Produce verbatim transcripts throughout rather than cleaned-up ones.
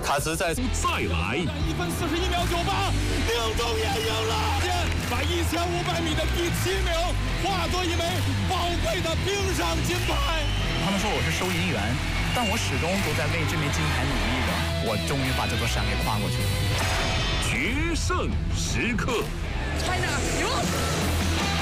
卡兹在再来， 一分四十一秒九八，宁中也赢了，把一千五百米的第七名化作一枚宝贵的冰上金牌。 他们说我是收银员，但我始终都在为这枚金牌努力着。我终于把这座山给跨过去了。 决胜时刻 ，China 赢！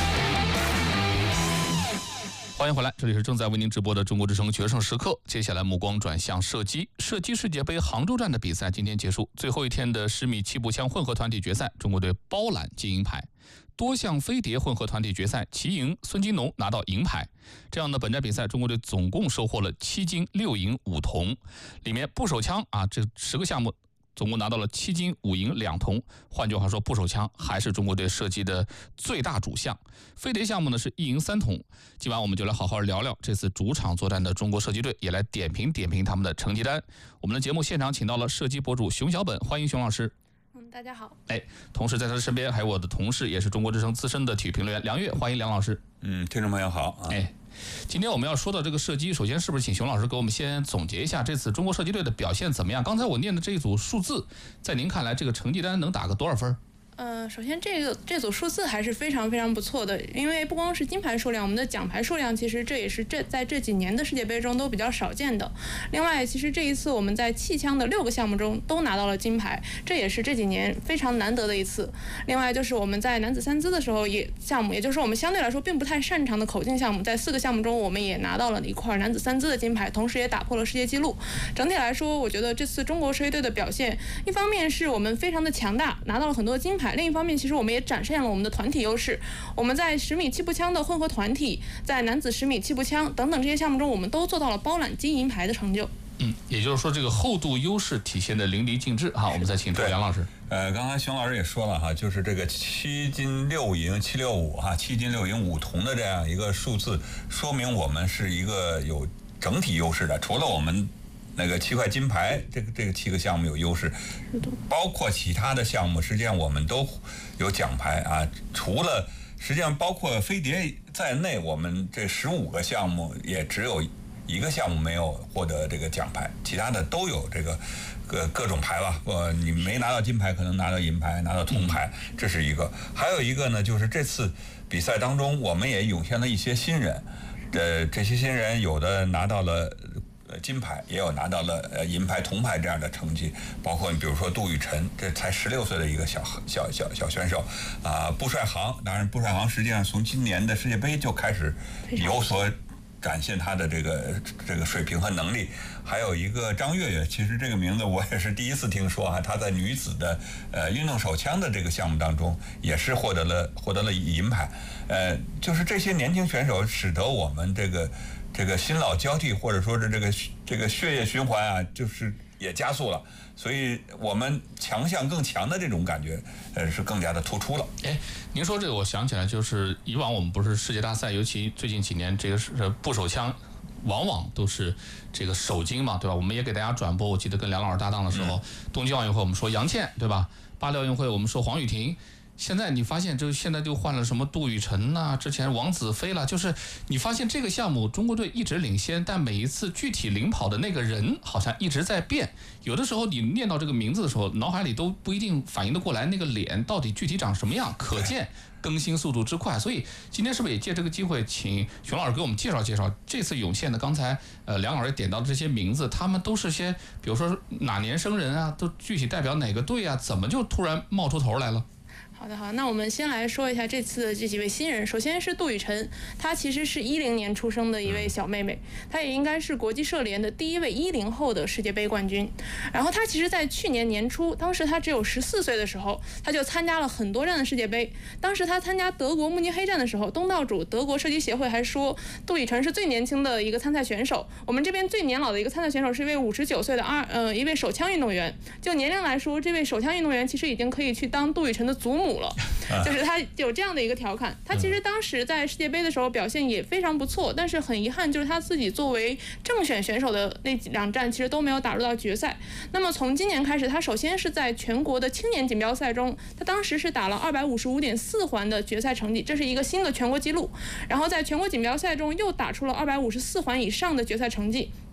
欢迎回来，这里是正在为您直播的中国之声决胜时刻。接下来目光转向射击，射击世界杯杭州站的比赛今天结束，最后一天的十米气步枪混合团体决赛，中国队包揽金银牌。多项飞碟混合团体决赛，齐莹、孙金农拿到银牌。这样的本站比赛，中国队总共收获了七金六银五铜，里面步手枪啊，这十个项目总共拿到了七金五银两铜，换句话说，步手枪还是中国队射击的最大主项。飞碟项目呢是一银三铜。今晚我们就来好好聊聊这次主场作战的中国射击队，也来点评点评他们的成绩单。我们的节目现场请到了射击博主熊小本，欢迎熊老师。 嗯，大家好。 哎，同时在他的身边还有我的同事，也是中国之声资深的体育评论员梁越，欢迎梁老师。 嗯，听众朋友好啊。 哎。今天我们要说到这个射击，首先是不是请熊老师给我们先总结一下这次中国射击队的表现怎么样？刚才我念的这一组数字，在您看来这个成绩单能打个多少分？ 呃，首先这个这组数字还是非常非常不错的，因为不光是金牌数量，我们的奖牌数量其实这也是这在这几年的世界杯中都比较少见的。另外，其实这一次我们在气枪的六个项目中都拿到了金牌，这也是这几年非常难得的一次。另外就是我们在男子三姿的时候也项目，也就是我们相对来说并不太擅长的口径项目，在四个项目中我们也拿到了一块男子三姿的金牌，同时也打破了世界纪录。整体来说，我觉得这次中国射击队的表现，一方面是我们非常的强大，拿到了很多金牌。另一方面，其实我们也展现了我们的团体优势。我们在十米气步枪的混合团体，在男子十米气步枪等等这些项目中，我们都做到了包揽金银牌的成就。 嗯，也就是说，这个厚度优势体现的淋漓尽致哈。我们再请出梁老师。 呃，刚才熊老师也说了哈，就是这个七金六银七六五哈，七金六银五铜的这样一个数字，说明我们是一个有整体优势的。除了我们那个七块金牌，这个这个七个项目有优势，包括其他的项目，实际上我们都有奖牌啊。除了实际上包括飞碟在内，我们这十五个项目也只有一个项目没有获得这个奖牌，其他的都有这个各各种牌吧。呃，你没拿到金牌，可能拿到银牌，拿到铜牌，这是一个。还有一个呢，就是这次比赛当中，我们也涌现了一些新人，呃，这些新人有的拿到了呃金牌，也有拿到了呃银牌、铜牌这样的成绩，包括你比如说杜雨辰，这才十六岁的一个小小小小选手啊，布帅航，当然布帅航实际上从今年的世界杯就开始有所展现他的这个这个水平和能力。还有一个张悦悦，其实这个名字我也是第一次听说啊，他在女子的呃运动手枪的这个项目当中也是获得了获得了银牌。呃，就是这些年轻选手使得我们这个这个新老交替，或者说是这个这个血液循环啊，就是也加速了。所以我们强项更强的这种感觉，呃，是更加的突出了。 哎，您说这个，我想起来，就是以往我们不是世界大赛，尤其最近几年，这个是步手枪，往往都是这个首金嘛，对吧？我们也给大家转播，我记得跟梁老师搭档的时候，嗯、东京奥运会我们说杨倩，对吧？巴黎奥运会我们说黄雨婷。现在你发现，就现在就换了什么杜雨辰呐，之前王子飞了，就是你发现这个项目中国队一直领先，但每一次具体领跑的那个人好像一直在变。有的时候你念到这个名字的时候，脑海里都不一定反应得过来那个脸到底具体长什么样，可见更新速度之快。所以今天是不是也借这个机会，请熊老师给我们介绍介绍这次涌现的刚才呃梁老师点到的这些名字，他们都是些比如说哪年生人啊，都具体代表哪个队啊，怎么就突然冒出头来了？ 好的，好，那我们先来说一下这次的这几位新人。首先是杜雨辰，她其实是一零年出生的一位小妹妹，她也应该是国际射联的第一位一零后的世界杯冠军。然后她其实在去年年初，当时她只有十四岁的时候，她就参加了很多站的世界杯。当时她参加德国慕尼黑站的时候，东道主德国射击协会还说杜雨辰是最年轻的一个参赛选手。我们这边最年老的一个参赛选手是一位五十九岁的二呃一位手枪运动员。就年龄来说，这位手枪运动员其实已经可以去当杜雨辰的祖母了，就是他有这样的一个调侃。他其实当时在世界杯的时候表现也非常不错，但是很遗憾，就是他自己作为正选选手的那两站其实都没有打入到决赛。那么从今年开始，他首先是在全国的青年锦标赛中，他当时是打了二百五十五点四环的决赛成绩，这是一个新的全国纪录。然后在全国锦标赛中又打出了二百五十四环以上的决赛成绩。